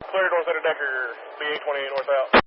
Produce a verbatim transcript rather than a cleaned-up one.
Clear north center Decker, B eight twenty-eight north out.